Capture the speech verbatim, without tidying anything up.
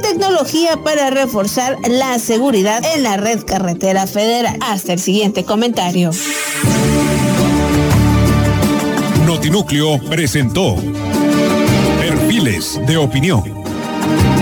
tecnología para reforzar la seguridad en la red carretera federal. Hasta el siguiente comentario. Notinúcleo presentó Perfiles de Opinión.